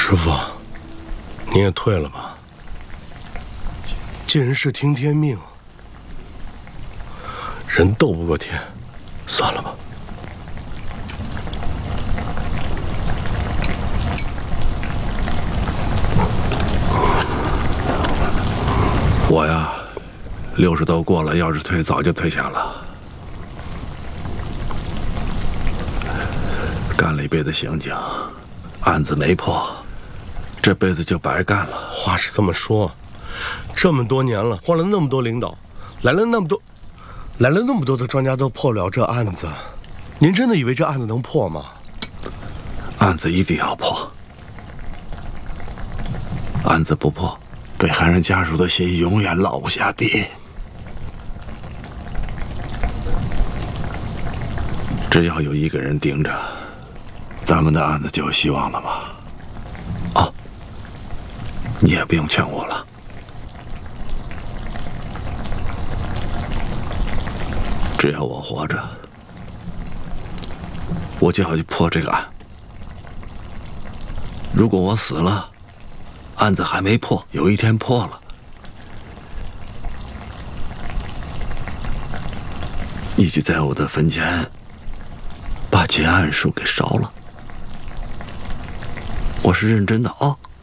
师傅，你也退了吧。尽人事听天命，人斗不过天，算了吧。 我呀，60都过了，要是退早就退下了。干了一辈子刑警，案子没破，这辈子就白干了。 话是这么说，这么多年了，换了那么多领导，来了那么多的专家都破不了这案子，您真的以为这案子能破吗？ 案子一定要破，案子不破，被害人家属的心永远落不下地。只要有一个人盯着，咱们的案子就有希望了嘛。哦，你也不用劝我了。只要我活着，我就要去破这个案。如果我死了，案子还没破，有一天破了，你就在我的坟前把结案书给烧了。我是认真的啊。